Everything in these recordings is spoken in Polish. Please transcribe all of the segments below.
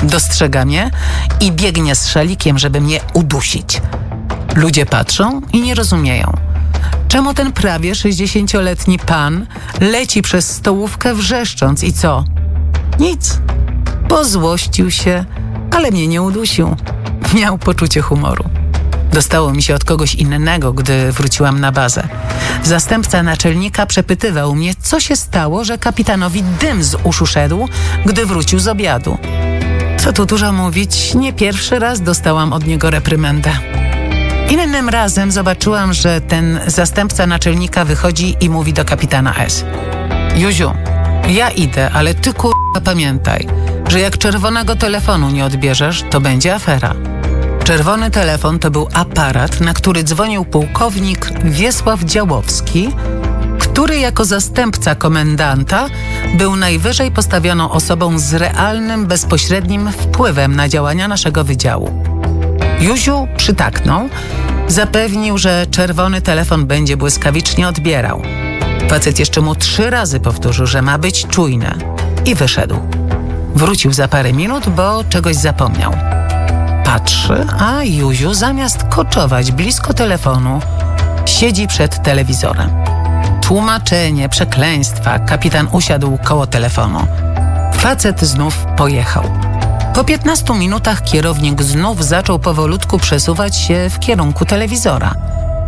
Dostrzega mnie i biegnie z szalikiem, żeby mnie udusić. Ludzie patrzą i nie rozumieją. Czemu ten prawie 60-letni pan leci przez stołówkę wrzeszcząc i co? Nic. Pozłościł się, ale mnie nie udusił. Miał poczucie humoru. Dostało mi się od kogoś innego, gdy wróciłam na bazę. Zastępca naczelnika przepytywał mnie, co się stało, że kapitanowi dym z uszu szedł, gdy wrócił z obiadu. Co tu dużo mówić, nie pierwszy raz dostałam od niego reprymendę. Innym razem zobaczyłam, że ten zastępca naczelnika wychodzi i mówi do kapitana S. Józiu, ja idę, ale ty pamiętaj, że jak czerwonego telefonu nie odbierzesz, to będzie afera. Czerwony telefon to był aparat, na który dzwonił pułkownik Wiesław Działowski, który jako zastępca komendanta był najwyżej postawioną osobą z realnym, bezpośrednim wpływem na działania naszego wydziału. Józiu przytaknął, zapewnił, że czerwony telefon będzie błyskawicznie odbierał. Facet jeszcze mu 3 razy powtórzył, że ma być czujny i wyszedł. Wrócił za parę minut, bo czegoś zapomniał. Patrzy, a Józiu zamiast koczować blisko telefonu, siedzi przed telewizorem. Tłumaczenie, przekleństwa, kapitan usiadł koło telefonu. Facet znów pojechał. Po 15 minutach kierownik znów zaczął powolutku przesuwać się w kierunku telewizora.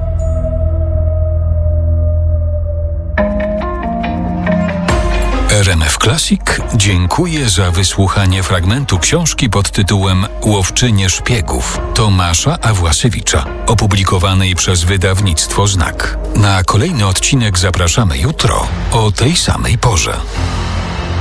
RMF Classic dziękuję za wysłuchanie fragmentu książki pod tytułem Łowczynie szpiegów Tomasza Awłasiewicza, opublikowanej przez wydawnictwo Znak. Na kolejny odcinek zapraszamy jutro o tej samej porze.